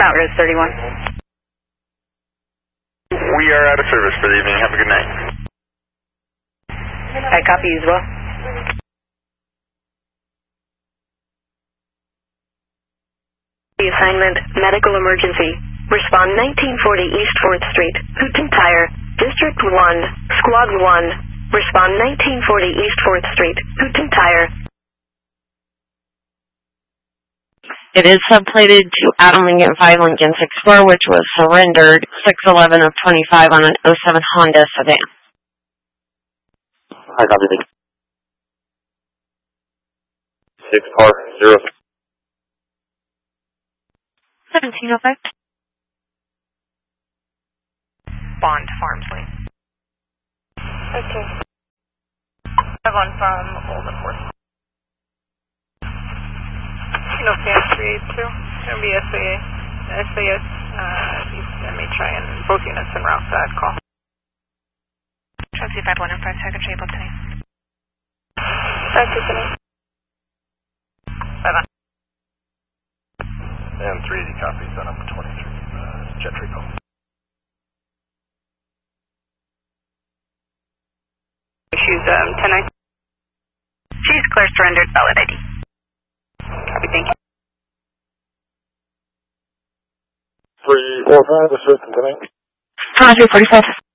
Mount Rose 31. We are out of service for the evening. Have a good night. I copy you as well. The assignment, medical emergency. Respond 1940 East 4th Street, Hooten Tire, District 1, Squad 1. Respond 1940 East 4th Street, Hooten Tire. It is subplated to Adam Lincoln 5 Lincoln 64, which was surrendered 6/11 of 25 on an 07 Honda sedan. I copy. 6 car 0. 1705. Bond, Farmsley. Okay. 5-1 from Golden Horse. No fan 382. It's going to be SAS, and may try and both units en route to that call. Chelsea 51 and 5 seconds, able to me. 5 5-1. And 380 copies on number 23, jet recall. Issues 10-9. She's clear surrendered, valid ID. Copy, thank you. 345, assist, 10-9. 345.